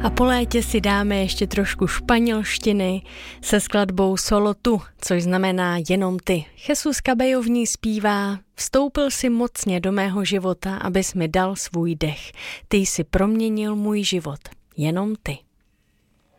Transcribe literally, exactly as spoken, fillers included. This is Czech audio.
A po létě si dáme ještě trošku španělštiny se skladbou Solo tu, což znamená jenom ty. Jesus Cabello v ní zpívá: Vstoupil si mocně do mého života, abys mi dal svůj dech. Ty jsi proměnil můj život. Jenom ty.